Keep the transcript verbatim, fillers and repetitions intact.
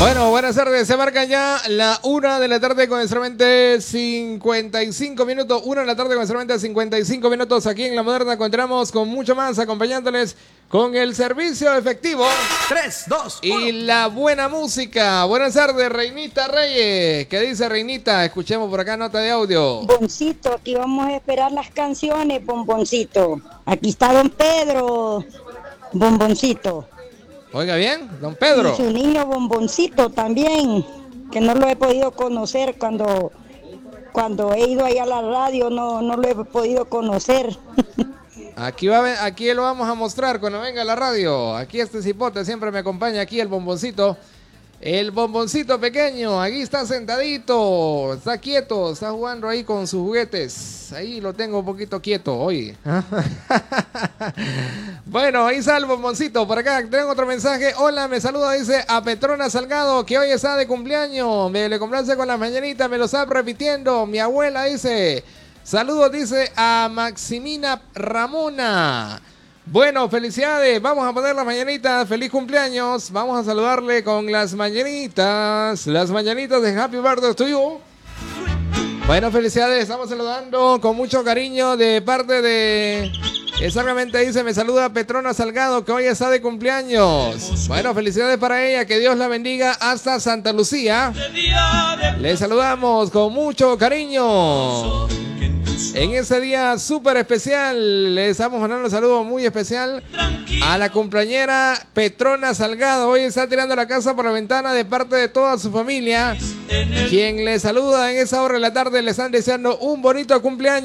Bueno, buenas tardes. Se marca ya la una de la tarde con solamente cincuenta y cinco minutos. Una de la tarde con solamente cincuenta y cinco minutos. Aquí en La Moderna encontramos con mucho más, acompañándoles con el servicio efectivo. tres, dos, uno. Y la buena música. Buenas tardes, Reinita Reyes. ¿Qué dice Reinita? Escuchemos por acá nota de audio. Bomboncito, aquí vamos a esperar las canciones, Bomboncito. Aquí está don Pedro, Bomboncito. Oiga bien, don Pedro. Y su niño Bomboncito también, que no lo he podido conocer cuando, cuando he ido ahí a la radio, no, no lo he podido conocer. Aquí, va, aquí lo vamos a mostrar cuando venga a la radio. Aquí este cipote siempre me acompaña, aquí el Bomboncito. El Bomboncito pequeño, aquí está sentadito, está quieto, está jugando ahí con sus juguetes. Ahí lo tengo un poquito quieto hoy. Bueno, ahí está el Bomboncito. Por acá tengo otro mensaje. Hola, me saluda, dice a Petrona Salgado, que hoy está de cumpleaños. Me le complace con las mañanitas, me lo está repitiendo. Mi abuela dice, saludos, dice a Maximina Ramona. Bueno, felicidades, vamos a poner las mañanitas, feliz cumpleaños, vamos a saludarle con las mañanitas, las mañanitas de Happy Birthday to you. Bueno, felicidades, estamos saludando con mucho cariño de parte de, exactamente dice, me saluda Petrona Salgado, que hoy está de cumpleaños. Bueno, felicidades para ella, que Dios la bendiga hasta Santa Lucía. Le saludamos con mucho cariño. En ese día súper especial, le estamos mandando un saludo muy especial a la cumpleañera Petrona Salgado. Hoy está tirando la casa por la ventana de parte de toda su familia. Quien le saluda en esa hora de la tarde, le están deseando un bonito cumpleaños.